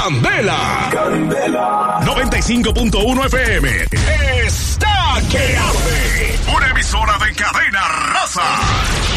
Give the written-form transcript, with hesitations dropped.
Candela. 95.1 FM. Está que arde. Una emisora de Cadena Raza.